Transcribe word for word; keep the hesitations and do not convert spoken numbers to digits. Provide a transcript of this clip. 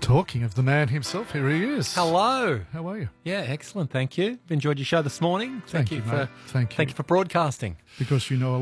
Talking of the man himself, here he is. Hello. How are you? Yeah, excellent. Thank you. Enjoyed your show this morning. Thank, Thank you, for mate. Thank you. Thank you for broadcasting. Because you know a